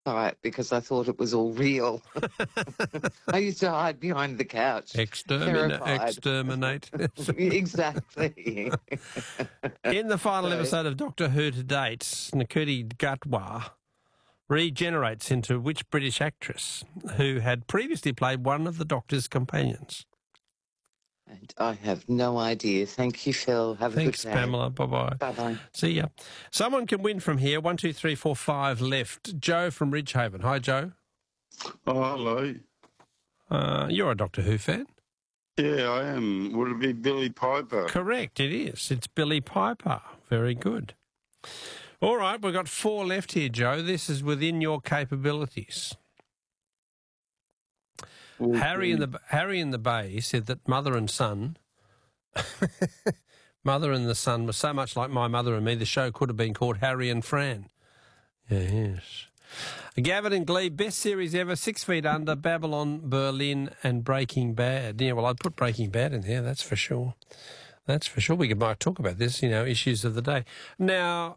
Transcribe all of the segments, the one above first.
right, because I thought it was all real. I used to hide behind the couch. Exterminate. Exactly. In the final episode of Doctor Who to date, Ncuti Gatwa regenerates into which British actress who had previously played one of the Doctor's companions? And I have no idea. Thank you, Phil. Have a good day. Thanks, Pamela. Bye-bye. Bye-bye. See ya. Someone can win from here. 1, 2, 3, 4, 5 left. Joe from Ridgehaven. Hi, Joe. Oh, hello. You're a Doctor Who fan? Yeah, I am. Would it be Billy Piper? Correct, it is. It's Billy Piper. Very good. All right, we've got 4 left here, Joe. This is within your capabilities. Okay. Harry in the Bay said that mother and son, mother and the son was so much like My Mother and Me, the show could have been called Harry and Fran. Yes. Gavin and Glee, best series ever, 6 Feet Under, Babylon, Berlin and Breaking Bad. Yeah, well, I'd put Breaking Bad in there, that's for sure. That's for sure. We might talk about this, issues of the day. Now,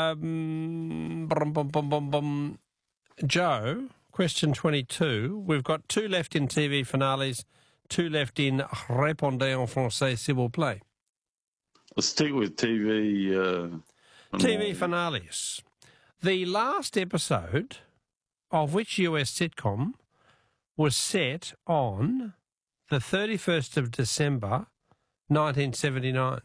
Joe, question 22. We've got 2 left in TV finales, 2 left in Répondez en français, s'il vous plaît. I'll stick with TV. TV finales. The last episode of which US sitcom was set on the 31st of December, 1979.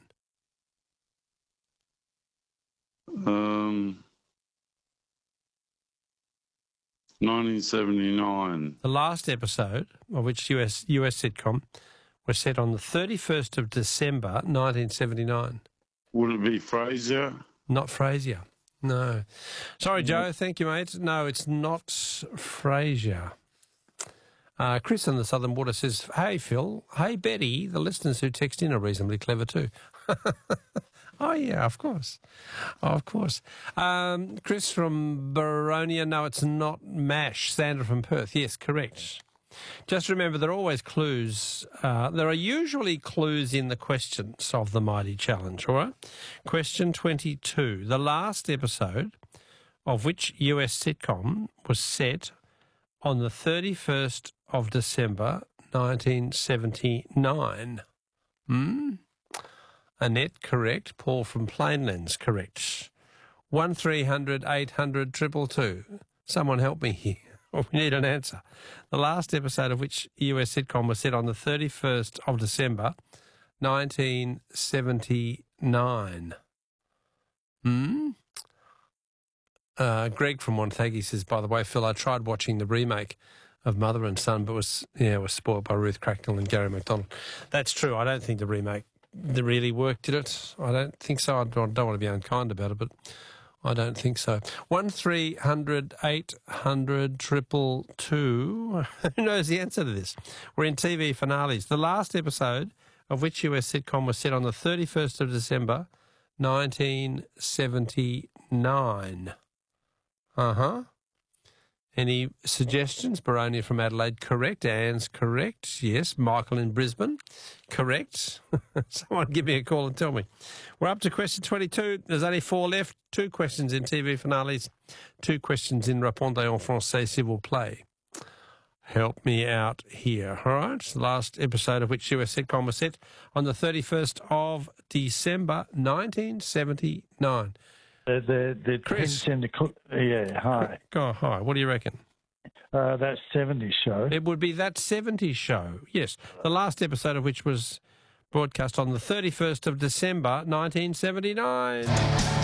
1979. The last episode of which US sitcom was set on the 31st of December, 1979. Would it be Frasier? Not Frasier. No. Sorry, Joe. Thank you, mate. No, it's not Frasier. Chris in the Southern Water says, hey, Phil. Hey, Betty. The listeners who text in are reasonably clever too. Oh, yeah, of course. Of course. Chris from Baronia. No, it's not MASH. Sandra from Perth. Yes, correct. Just remember, there are always clues. There are usually clues in the questions of the Mighty Challenge, all right? Question 22. The last episode of which US sitcom was set on the 31st of December, 1979? Annette, correct. Paul from Plainlands, correct. 1300 800 222. Someone help me here. We need an answer. The last episode of which US sitcom was set on the 31st of December, 1979. Greg from Montague says, by the way, Phil, I tried watching the remake of Mother and Son, but was spoiled by Ruth Cracknell and Gary McDonald. That's true. I don't think the remake really worked, did it? I don't think so. I don't want to be unkind about it, but I don't think so. 1300 800 222. Who knows the answer to this? We're in TV finales. The last episode of which US sitcom was set on the 31st of December, 1979. Any suggestions? Baronia from Adelaide, correct. Anne's correct. Yes. Michael in Brisbane, correct. Someone give me a call and tell me. We're up to question 22. There's only 4 left. 2 questions in TV finales, 2 questions in Répondez en français, s'il vous plaît. Help me out here, all right? The last episode of which US sitcom was set on the 31st of December, 1979. The Chris. Hi. Oh, hi. What do you reckon? That 70s show. It would be That 70s Show, yes. The last episode of which was broadcast on the 31st of December, 1979.